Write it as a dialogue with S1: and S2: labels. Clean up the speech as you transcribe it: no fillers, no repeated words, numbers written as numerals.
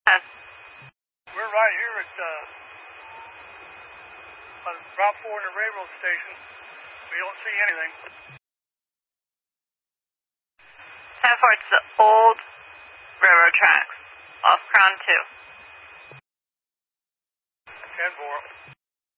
S1: 10.
S2: We're right here at Route 4 in the railroad station. We don't see anything.
S1: 10-4, it's the old railroad tracks off Crown 2.
S2: 10-4.